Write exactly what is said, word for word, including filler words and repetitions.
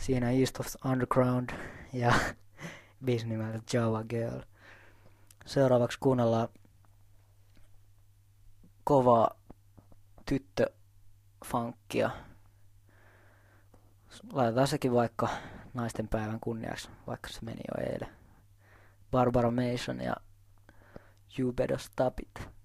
Siinä East of Underground ja biisin nimeltä Java Girl. Seuraavaksi kuunnellaan kovaa tyttöfunkkia. Laitetaan sekin vaikka naisten päivän kunniaksi, vaikka se meni jo eilen. Barbara Mason ja You Better Stop It.